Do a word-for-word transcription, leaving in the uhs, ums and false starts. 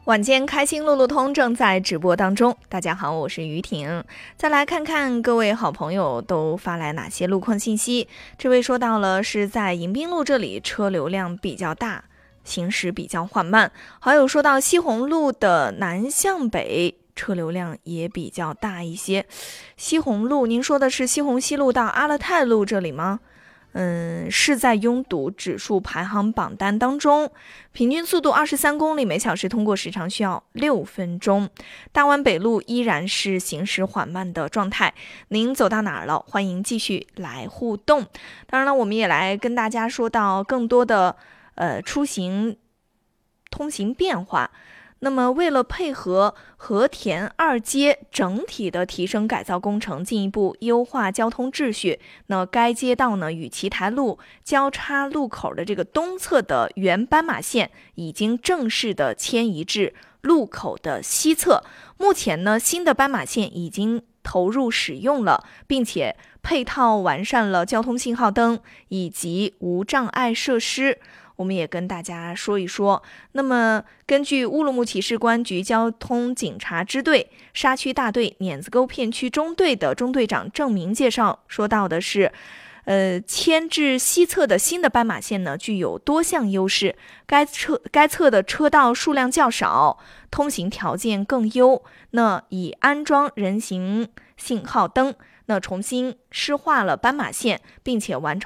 晚间开心路路通正在直播当中，大家好，我是于婷。再来看看各位好朋友都发来哪些路况信息。这位说到了是在迎宾路这里车流量比较大，行驶比较缓慢。还有说到西红路的南向北车流量也比较大一些。西红路，您说的是西红西路到阿勒泰路这里吗？嗯，是在拥堵指数排行榜单当中，平均速度二十三公里每小时，通过时长需要六分钟。大湾北路依然是行驶缓慢的状态，您走到哪儿了？欢迎继续来互动。当然了，我们也来跟大家说到更多的呃出行通行变化。那么为了配合和田二街整体的提升改造工程，进一步优化交通秩序，那该街道呢与奇台路交叉路口的这个东侧的原斑马线已经正式的迁移至路口的西侧。目前呢，新的斑马线已经投入使用了，并且配套完善了交通信号灯以及无障碍设施。我们也跟大家说一说。那么根据乌鲁木齐市公安局交通警察支队沙区大队碾子沟片区中队的中队长郑明介绍，说到的是呃，迁至西侧的新的斑马线呢，具有多项优势。该车该侧的车道数量较少，通行条件更优。那已安装人行信号灯，那重新施划了斑马线，并且完成